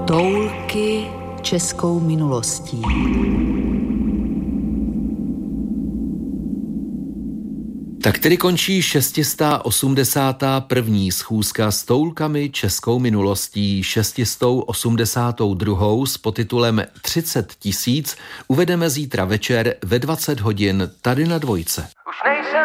Toulky českou minulostí. Tak tedy končí 681. schůzka s toulkami českou minulostí. 682. s podtitulem 30 000 uvedeme zítra večer ve 20 hodin tady na Dvojce. Už nejsem